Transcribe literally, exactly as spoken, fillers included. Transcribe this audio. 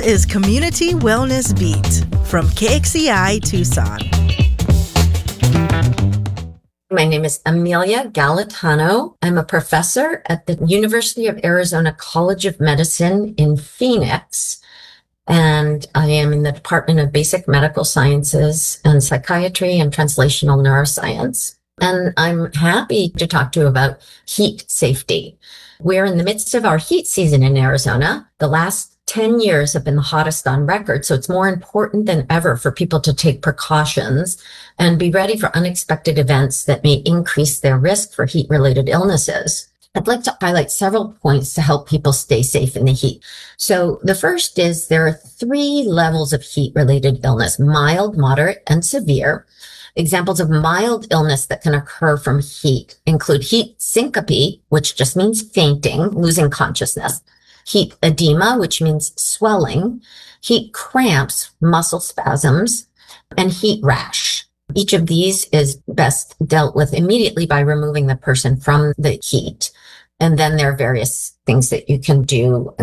is Community Wellness Beat from K X E I Tucson. My name is Amelia Galatano. I'm a professor at the University of Arizona College of Medicine in Phoenix, and I am in the Department of Basic Medical Sciences and Psychiatry and Translational Neuroscience. And I'm happy to talk to you about heat safety. We're in the midst of our heat season in Arizona. The last ten years have been the hottest on record, so it's more important than ever for people to take precautions and be ready for unexpected events that may increase their risk for heat-related illnesses. I'd like to highlight several points to help people stay safe in the heat. So the first is there are three levels of heat-related illness: mild, moderate, and severe. Examples of mild illness that can occur from heat include heat syncope, which just means fainting, losing consciousness; heat edema, which means swelling; heat cramps, muscle spasms; and heat rash. Each of these is best dealt with immediately by removing the person from the heat. And then there are various things that you can do